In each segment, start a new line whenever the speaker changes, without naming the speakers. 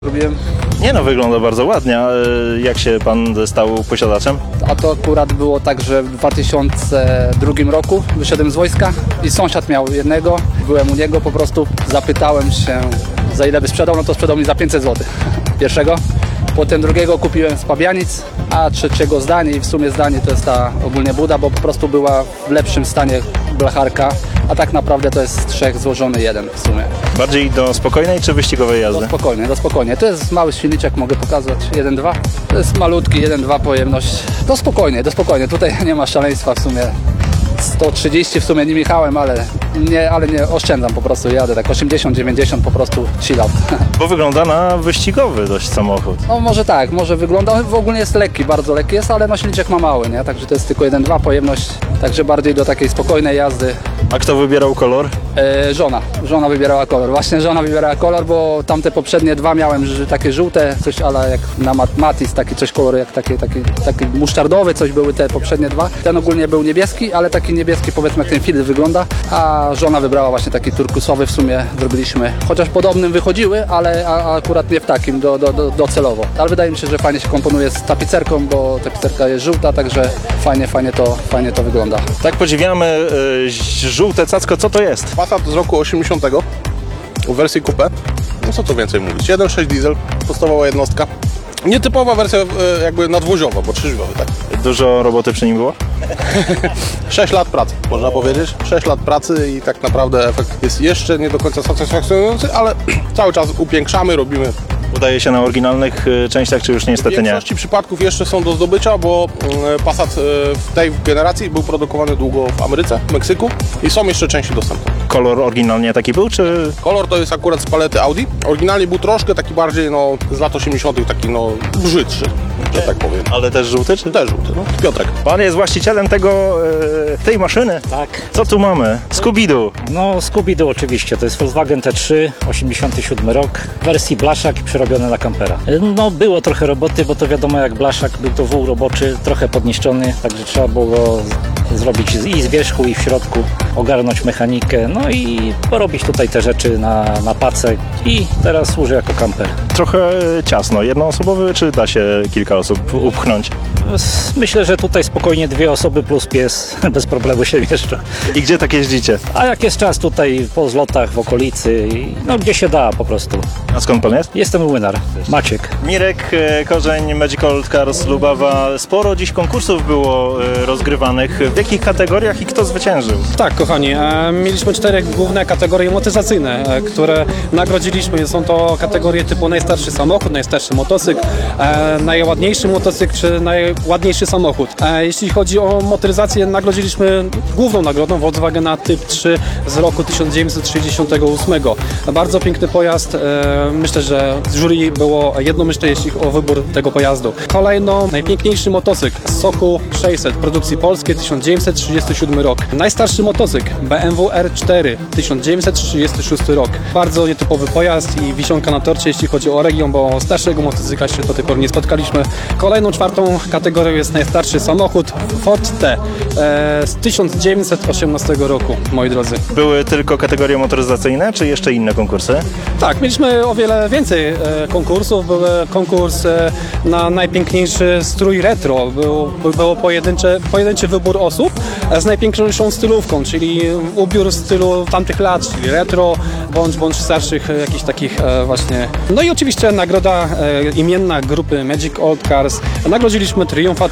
Robiłem.
Nie no, wygląda bardzo ładnie. Jak się pan stał posiadaczem?
A to akurat było tak, że w 2002 roku wyszedłem z wojska i sąsiad miał jednego. Byłem u niego, po prostu zapytałem się, za ile by sprzedał, no to sprzedał mi za 500 zł. Pierwszego. Potem drugiego kupiłem z Pabianic, a trzeciego zdanie i w sumie zdanie to jest ta ogólnie buda, bo po prostu była w lepszym stanie blacharka, a tak naprawdę to jest z trzech złożony jeden w sumie.
Bardziej do spokojnej czy wyścigowej jazdy?
Do spokojnie. To jest mały silniczek, mogę pokazać, 1.2. To jest malutki, 1.2 pojemność. Do spokojnie. Tutaj nie ma szaleństwa w sumie. 130 w sumie nie jechałem, ale nie oszczędzam, po prostu jadę tak 80-90 po prostu chill out.
Bo wygląda na wyścigowy dość samochód.
No może tak, może wygląda, w ogóle jest lekki, bardzo lekki jest, ale no silniczek ma mały, nie? Także to jest tylko 1.2 pojemność, także bardziej do takiej spokojnej jazdy.
A kto wybierał kolor?
Żona wybierała kolor. Właśnie żona wybierała kolor, bo tamte poprzednie dwa miałem takie żółte, coś ale jak na Matiz, taki coś kolor jak taki musztardowy, coś były te poprzednie dwa. Ten ogólnie był niebieski, ale taki niebieski, powiedzmy, jak ten filtr wygląda, a żona wybrała właśnie taki turkusowy, w sumie zrobiliśmy, chociaż podobnym wychodziły, ale akurat nie w takim, docelowo. Ale wydaje mi się, że fajnie się komponuje z tapicerką, bo tapicerka jest żółta, także fajnie to wygląda.
Tak podziwiamy żółte cacko, co to jest?
Passat z roku 80 w wersji coupe. No co tu więcej mówić, 1.6 diesel, podstawowa jednostka. Nietypowa wersja jakby nadwoziowa, bo trzyźwiowy, tak?
Dużo roboty przy nim było?
6 lat pracy, można powiedzieć. 6 lat pracy i tak naprawdę efekt jest jeszcze nie do końca satysfakcjonujący, ale cały czas upiększamy, robimy.
Udaje się na oryginalnych częściach, czy już niestety
W
nie?
większości przypadków jeszcze są do zdobycia, bo Passat w tej generacji był produkowany długo w Ameryce, w Meksyku i są jeszcze części dostępne.
Kolor oryginalnie taki był, czy...
Kolor to jest akurat z palety Audi. Oryginalnie był troszkę taki bardziej z lat 80 taki brzydszy, że tak powiem.
Ale też żółty, czy?
Też żółty, Piotrek.
Pan jest właścicielem tej maszyny?
Tak.
Co tu mamy? Scooby-Doo.
No Scooby-Doo oczywiście, to jest Volkswagen T3, 87 rok, w wersji blaszak i przerobiony na kampera. No było trochę roboty, bo to wiadomo jak blaszak, był to wół roboczy, trochę podniszczony, także trzeba było go zrobić i z wierzchu i w środku, ogarnąć mechanikę, no i porobić tutaj te rzeczy na pacę i teraz służy jako kamper.
Trochę ciasno. Jednoosobowy, czy da się kilka osób upchnąć?
Myślę, że tutaj spokojnie 2 osoby plus pies bez problemu się mieszczą.
I gdzie tak jeździcie?
A jak jest czas tutaj po zlotach w okolicy, no gdzie się da po prostu.
A skąd pan jest?
Jestem Młynar, Maciek.
Mirek Korzeń, Magic Old Cars Lubawa. Sporo dziś konkursów było rozgrywanych. W jakich kategoriach i kto zwyciężył?
Tak, kochani, mieliśmy 4 główne kategorie motoryzacyjne, które nagrodziliśmy. Są to kategorie typu najstarszy samochód, najstarszy motocykl, najładniejszy motocykl czy najładniejszy samochód. Jeśli chodzi o motoryzację, nagrodziliśmy główną nagrodą Volkswagena Typ 3 z roku 1968. Bardzo piękny pojazd. Myślę, że z jury było jednomyślne, jeśli o wybór tego pojazdu. Kolejno najpiękniejszy motocykl Sokół 600 produkcji polskiej 1937 rok. Najstarszy motocykl BMW R4 1936 rok. Bardzo nietypowy pojazd i wisienka na torcie, jeśli chodzi o region, bo starszego motocykla jeszcze do tej pory nie spotkaliśmy. Kolejną 4. kategorią jest najstarszy samochód Ford T z 1918 roku, moi drodzy.
Były tylko kategorie motoryzacyjne, czy jeszcze inne konkursy?
Tak, mieliśmy o wiele więcej konkursów. Był konkurs na najpiękniejszy strój retro. Był pojedynczy wybór osób z najpiękniejszą stylówką, czyli ubiór w stylu tamtych lat, czyli retro, bądź starszych jakichś takich właśnie. No i oczywiście nagroda imienna grupy Magic Old Cars. Nagrodziliśmy Triumpha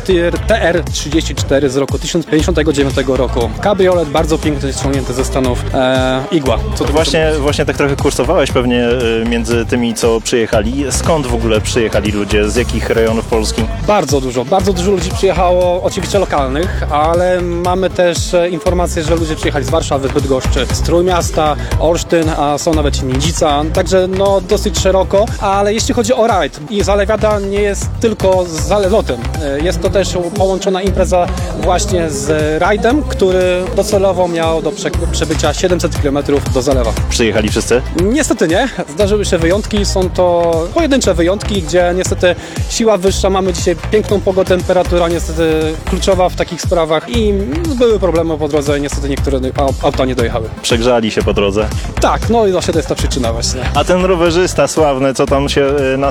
TR34 z roku 1059 roku. Kabriolet bardzo piękny, ściągnięty ze Stanów. Igła.
To właśnie tak trochę kursowałeś pewnie między tymi, co przyjechali. Skąd w ogóle przyjechali ludzie? Z jakich rejonów Polski?
Bardzo dużo ludzi przyjechało, oczywiście lokalnych, ale mamy też informacje, że ludzie przyjechali z Warszawy, Bydgoszczy, z Trójmiasta, Olsztyn, a są nawet Nidzica, także dosyć szeroko, ale jeśli chodzi o rajd i Zalewiada nie jest tylko tylko z zalotem. Jest to też połączona impreza właśnie z rajdem, który docelowo miał do przebycia 700 km do zalewa.
Przyjechali wszyscy?
Niestety nie. Zdarzyły się wyjątki. Są to pojedyncze wyjątki, gdzie niestety siła wyższa. Mamy dzisiaj piękną pogodę, temperatura niestety kluczowa w takich sprawach i były problemy po drodze. Niestety niektóre auta nie dojechały.
Przegrzali się po drodze.
Tak, no i właśnie to jest ta przyczyna właśnie.
A ten rowerzysta sławny, co tam się na